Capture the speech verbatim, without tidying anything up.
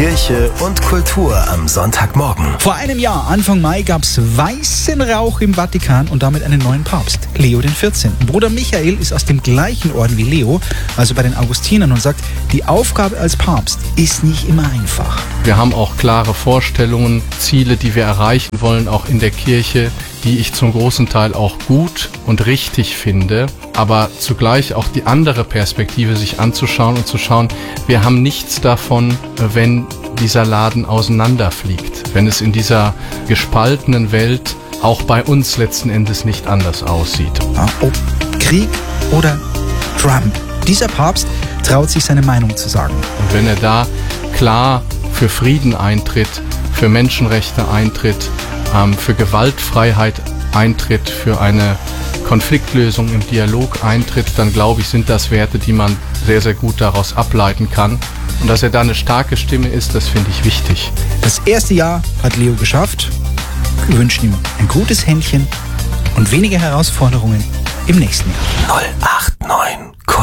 Kirche und Kultur am Sonntagmorgen. Vor einem Jahr, Anfang Mai, gab es weißen Rauch im Vatikan und damit einen neuen Papst, Leo der vierzehnte. Bruder Michael ist aus dem gleichen Orden wie Leo, also bei den Augustinern, und sagt, die Aufgabe als Papst ist nicht immer einfach. Wir haben auch klare Vorstellungen, Ziele, die wir erreichen wollen, auch in der Kirche, die ich zum großen Teil auch gut und richtig finde, aber zugleich auch die andere Perspektive sich anzuschauen und zu schauen, wir haben nichts davon, wenn dieser Laden auseinanderfliegt, wenn es in dieser gespaltenen Welt auch bei uns letzten Endes nicht anders aussieht. Ja, ob Krieg oder Trump, dieser Papst traut sich seine Meinung zu sagen. Und wenn er da klar für Frieden eintritt, für Menschenrechte eintritt, für Gewaltfreiheit eintritt, für eine Konfliktlösung im Dialog eintritt, dann glaube ich, sind das Werte, die man sehr, sehr gut daraus ableiten kann. Und dass er da eine starke Stimme ist, das finde ich wichtig. Das erste Jahr hat Leo geschafft. Wir wünschen ihm ein gutes Händchen und weniger Herausforderungen im nächsten Jahr. null acht neun